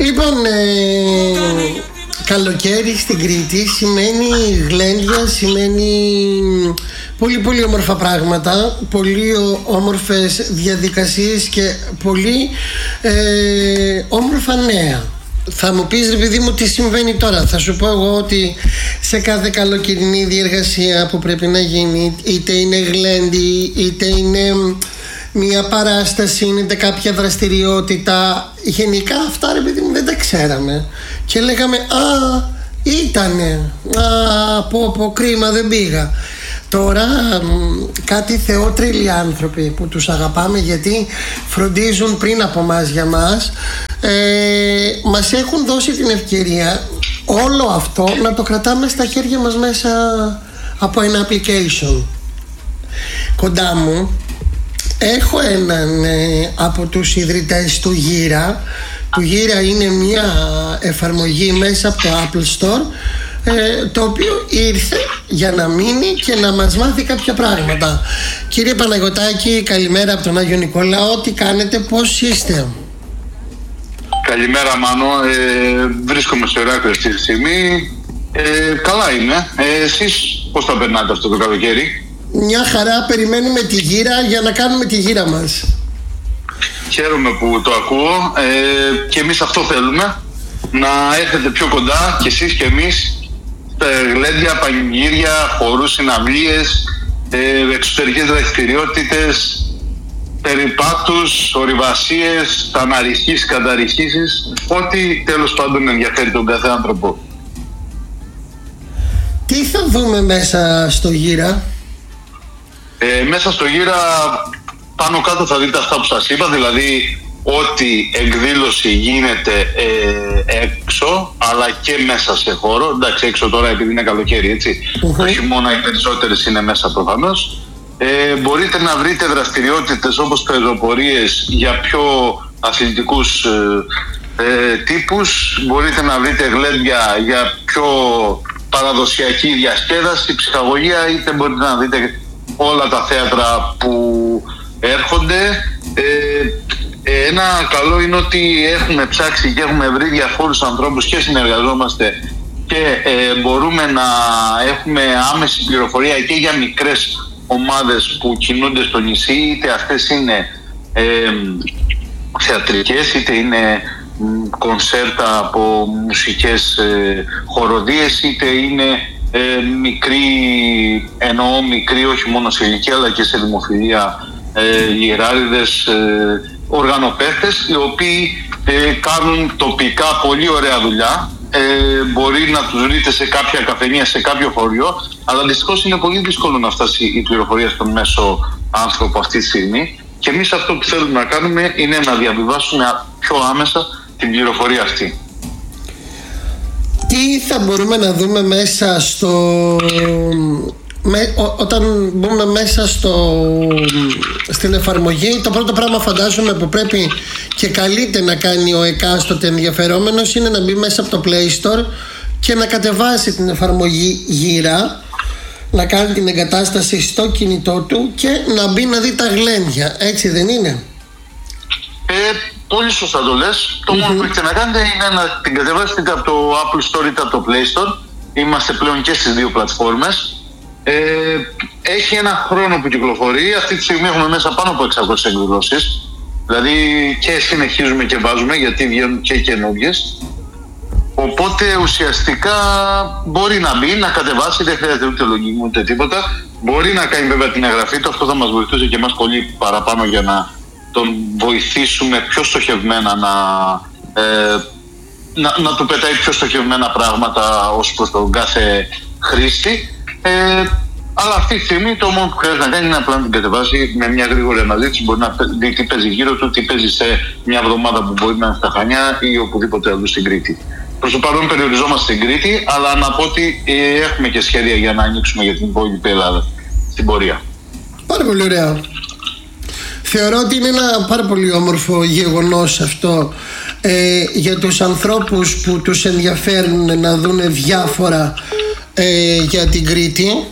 Λοιπόν, καλοκαίρι στην Κρήτη σημαίνει γλέντια, σημαίνει πολύ πολύ όμορφα πράγματα, πολύ όμορφες διαδικασίες και πολύ όμορφα νέα. Θα μου πεις, ρε παιδί μου, τι συμβαίνει τώρα. Θα σου πω εγώ ότι σε κάθε καλοκαιρινή διεργασία που πρέπει να γίνει, είτε είναι γλέντι, είτε είναι μια παράσταση, είτε κάποια δραστηριότητα, γενικά αυτά, ρε παιδί μου, δεν τα ξέραμε. Και λέγαμε, ήτανε, πω κρίμα, δεν πήγα. Τώρα κάτι θεότριλοι άνθρωποι που τους αγαπάμε, γιατί φροντίζουν πριν από μας για μας, μας έχουν δώσει την ευκαιρία όλο αυτό να το κρατάμε στα χέρια μας μέσα από ένα application. Κοντά μου έχω έναν από τους ιδρυτές του Γύρα. Το Γύρα είναι μια εφαρμογή μέσα από το Apple Store, το οποίο ήρθε για να μείνει και να μας μάθει κάποια πράγματα. Κύριε Παναγιωτάκη, καλημέρα από τον Άγιο Νικόλαο. Τι κάνετε, πώς είστε? Καλημέρα Μάνο, βρίσκομαι στο Ηράκλειο αυτή τη στιγμή. Καλά είμαι. Εσείς πώς τα περνάτε αυτό το καλοκαίρι? Μια χαρά, περιμένουμε τη γύρα για να κάνουμε τη γύρα μας. Χαίρομαι που το ακούω, και εμείς αυτό θέλουμε, να έρθετε πιο κοντά κι εσείς και εμείς, γλέντια, πανηγύρια, χορούς, συναυλίες, εξωτερικές δραστηριότητες, περιπάτους, ορειβασίες, ταναριχείς, καταριχήσεις, ό,τι τέλος πάντων ενδιαφέρει τον κάθε άνθρωπο. Τι θα δούμε μέσα στο Γύρα? Μέσα στο Γύρα πάνω κάτω θα δείτε αυτά που σας είπα, δηλαδή ό,τι εκδήλωση γίνεται έξω, αλλά και μέσα σε χώρο. Εντάξει, έξω τώρα επειδή είναι καλοκαίρι, έτσι. Το χειμώνα οι περισσότερες είναι μέσα προφανώς. Μπορείτε να βρείτε δραστηριότητες όπως πεζοπορίες για πιο αθλητικούς τύπους. Μπορείτε να βρείτε γλέντια για πιο παραδοσιακή διασκέδαση, ψυχαγωγία, είτε μπορείτε να δείτε όλα τα θέατρα που έρχονται. Ένα καλό είναι ότι έχουμε ψάξει και έχουμε βρει διαφόρους ανθρώπους και συνεργαζόμαστε και μπορούμε να έχουμε άμεση πληροφορία και για μικρές ομάδες που κινούνται στο νησί, είτε αυτές είναι θεατρικές, είτε είναι κονσέρτα από μουσικές χοροδίες, είτε είναι μικρή όχι μόνο σε ηλικία αλλά και σε δημοφιλία, γυράριδες, οργανοπαίχτες, οι οποίοι κάνουν τοπικά πολύ ωραία δουλειά. Μπορεί να τους βρείτε σε κάποια καφενεία, σε κάποιο χωριό, αλλά δυστυχώς είναι πολύ δύσκολο να φτάσει η πληροφορία στον μέσο άνθρωπο αυτή τη στιγμή, και εμείς αυτό που θέλουμε να κάνουμε είναι να διαβιβάσουμε πιο άμεσα την πληροφορία αυτή. Τι θα μπορούμε να δούμε μέσα όταν μπούμε μέσα στην εφαρμογή? Το πρώτο πράγμα φαντάζομαι που πρέπει και καλείται να κάνει ο εκάστοτε ενδιαφερόμενος είναι να μπει μέσα από το Play Store και να κατεβάσει την εφαρμογή Γύρα, να κάνει την εγκατάσταση στο κινητό του και να μπει να δει τα γλέντια, έτσι δεν είναι? Πολύ σωστά το λες. Το μόνο που έχετε να κάνετε είναι να την κατεβάσετε από το Apple Store είτε από το Play Store. Είμαστε πλέον και στις δύο πλατφόρμες. Έχει ένα χρόνο που κυκλοφορεί. Αυτή τη στιγμή έχουμε μέσα πάνω από 600 εκδηλώσεις. Δηλαδή και συνεχίζουμε και βάζουμε, γιατί βγαίνουν και καινούργιες. Οπότε ουσιαστικά μπορεί να μπει, να κατεβάσει, δεν χρειάζεται ούτε login ούτε τίποτα. Μπορεί να κάνει βέβαια την εγγραφή του, αυτό θα μας βοηθούσε και εμάς πολύ παραπάνω για να τον βοηθήσουμε πιο στοχευμένα να του πετάει πιο στοχευμένα πράγματα ως προς τον κάθε χρήστη. Αλλά αυτή τη στιγμή το μόνο που χρειάζεται να κάνει είναι απλά να την κατεβάσει με μια γρήγορη αναζήτηση. Μπορεί να δει τι παίζει γύρω του, τι παίζει σε μια εβδομάδα που μπορεί να είναι στα Χανιά ή οπουδήποτε αλλού στην Κρήτη. Προς το παρόν περιοριζόμαστε στην Κρήτη, αλλά να πω ότι έχουμε και σχέδια για να ανοίξουμε για την υπόλοιπη Ελλάδα στην πορεία. Πάρα πολύ ωραία. Θεωρώ ότι είναι ένα πάρα πολύ όμορφο γεγονός αυτό για τους ανθρώπους που τους ενδιαφέρουν να δουν διάφορα για την Κρήτη,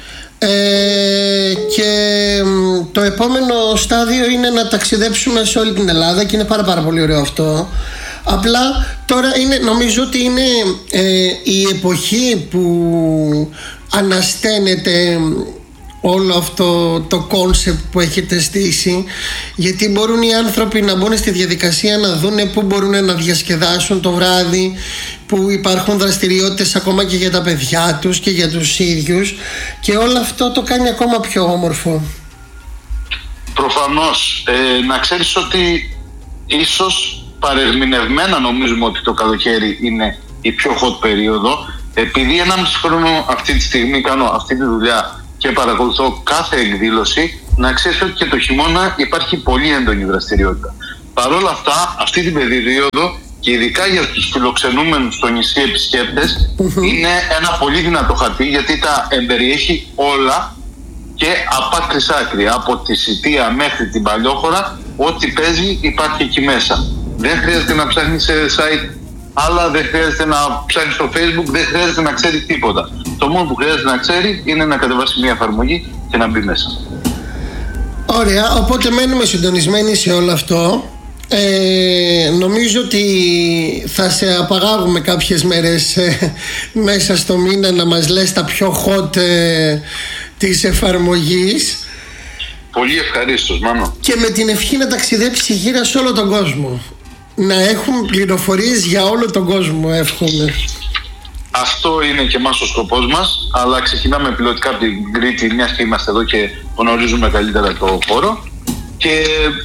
και το επόμενο στάδιο είναι να ταξιδέψουμε σε όλη την Ελλάδα και είναι πάρα πολύ ωραίο αυτό. Απλά τώρα νομίζω ότι είναι η εποχή που ανασταίνεται όλο αυτό το κόνσεπτ που έχετε στήσει, γιατί μπορούν οι άνθρωποι να μπουν στη διαδικασία να δούνε πού μπορούν να διασκεδάσουν το βράδυ, που υπάρχουν δραστηριότητες ακόμα και για τα παιδιά τους και για τους ίδιους, και όλο αυτό το κάνει ακόμα πιο όμορφο. Προφανώς, να ξέρεις ότι ίσως παρερμηνευμένα νομίζουμε ότι το καλοκαίρι είναι η πιο hot περίοδο, επειδή 1,5 χρόνο αυτή τη στιγμή κάνω αυτή τη δουλειά και παρακολουθώ κάθε εκδήλωση, να ξέρεις ότι και το χειμώνα υπάρχει πολύ έντονη δραστηριότητα. Παρ' όλα αυτά, αυτή την περίοδο, και ειδικά για τους φιλοξενούμενους στο νησί επισκέπτες, είναι ένα πολύ δυνατό χαρτί, γιατί τα εμπεριέχει όλα και απ' άκρη σ' άκρη, από τη Σιτία μέχρι την Παλιόχώρα, ό,τι παίζει υπάρχει εκεί μέσα. Δεν χρειάζεται να ψάχνεις σε site άλλα, δεν χρειάζεται να ψάχνεις στο Facebook, δεν χρειάζεται να ξέρει τίποτα. Το μόνο που χρειάζεται να ξέρει είναι να κατεβάσει μια εφαρμογή και να μπει μέσα. Ωραία, οπότε μένουμε συντονισμένοι σε όλο αυτό. Νομίζω ότι θα σε απαγάγουμε κάποιες μέρες μέσα στο μήνα να μας λες τα πιο hot της εφαρμογής. Πολύ ευχαρίστως, Μάνο. Και με την ευχή να ταξιδέψει γύρω σε όλο τον κόσμο, να έχουν πληροφορίες για όλο τον κόσμο, εύχομαι. Αυτό είναι και εμάς ο σκοπός μας, αλλά ξεκινάμε πιλωτικά από την Κρήτη, μιας και είμαστε εδώ και γνωρίζουμε καλύτερα το χώρο, και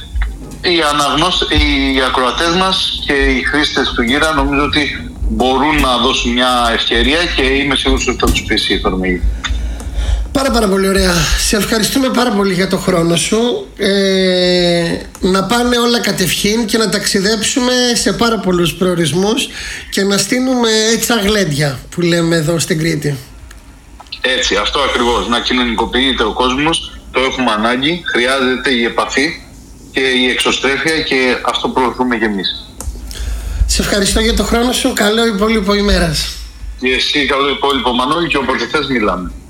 οι ακροατές μας και οι χρήστες του Γύρα νομίζω ότι μπορούν να δώσουν μια ευκαιρία, και είμαι σίγουρος ότι θα τους πείσει η εφαρμογή. Πάρα πολύ ωραία. Σε ευχαριστούμε πάρα πολύ για το χρόνο σου. Να πάνε όλα κατευχήν και να ταξιδέψουμε σε πάρα πολλούς προορισμούς και να στείλουμε έτσι αγλέντια που λέμε εδώ στην Κρήτη. Έτσι, αυτό ακριβώς. Να κοινωνικοποιείται ο κόσμος. Το έχουμε ανάγκη. Χρειάζεται η επαφή και η εξωστρέφεια, και αυτό προωθούμε και εμείς. Σε ευχαριστώ για το χρόνο σου. Καλό υπόλοιπο ημέρας. Και εσύ καλό υπόλοιπο, Μανώλη, και όποτε θες μιλάμε.